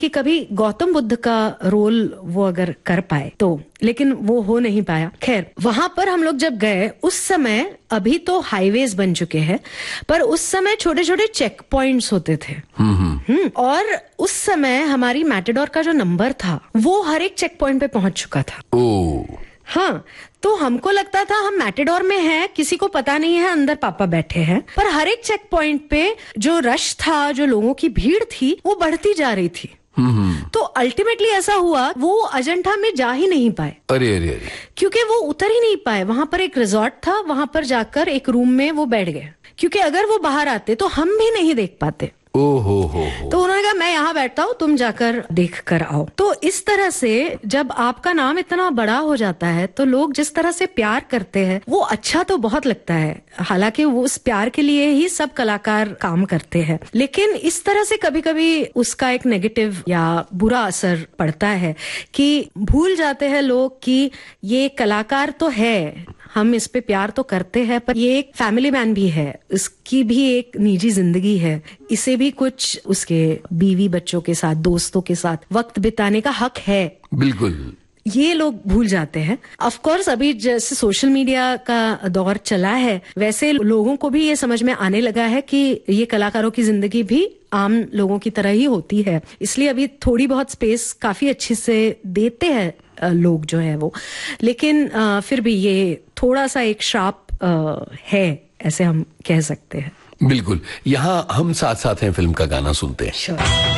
कि कभी गौतम बुद्ध का रोल वो अगर कर पाए तो, लेकिन वो हो नहीं पाया। खैर, वहां पर हम लोग जब गए उस समय, अभी तो हाईवेज बन चुके हैं, पर उस समय छोटे छोटे चेक पॉइंट्स होते थे। और उस समय हमारी मैटाडोर का जो नंबर था वो हर एक चेक पॉइंट पे पहुंच चुका था। हाँ, तो हमको लगता था हम मैटाडोर में हैं, किसी को पता नहीं है अंदर पापा बैठे हैं, पर हर एक चेक पॉइंट पे जो रश था, जो लोगों की भीड़ थी, वो बढ़ती जा रही थी। तो अल्टीमेटली ऐसा हुआ, वो अजंठा में जा ही नहीं पाए। अरे क्योंकि वो उतर ही नहीं पाए। वहां पर एक रिजॉर्ट था, वहां पर जाकर एक रूम में वो बैठ गए, क्योंकि अगर वो बाहर आते तो हम भी नहीं देख पाते। हो। तो उन्होंने कहा मैं यहाँ बैठता हूँ, तुम जाकर देख कर आओ। तो इस तरह से जब आपका नाम इतना बड़ा हो जाता है तो लोग जिस तरह से प्यार करते हैं वो अच्छा तो बहुत लगता है। हालांकि वो उस प्यार के लिए ही सब कलाकार काम करते हैं, लेकिन इस तरह से कभी कभी उसका एक नेगेटिव या बुरा असर पड़ता है कि भूल जाते हैं लोग कि ये कलाकार तो है, हम इस पे प्यार तो करते हैं, पर ये एक फैमिली मैन भी है, इसकी भी एक निजी जिंदगी है, इसे भी कुछ उसके बीवी बच्चों के साथ, दोस्तों के साथ वक्त बिताने का हक है। बिल्कुल, ये लोग भूल जाते हैं। ऑफ कोर्स अभी जैसे सोशल मीडिया का दौर चला है, वैसे लोगों को भी ये समझ में आने लगा है कि ये कलाकारों की जिंदगी भी आम लोगों की तरह ही होती है, इसलिए अभी थोड़ी बहुत स्पेस काफी अच्छी से देते हैं लोग जो है वो। लेकिन फिर भी ये थोड़ा सा एक श्राप है, ऐसे हम कह सकते हैं। बिल्कुल। यहाँ हम साथ साथ हैं, फिल्म का गाना सुनते हैं। Sure.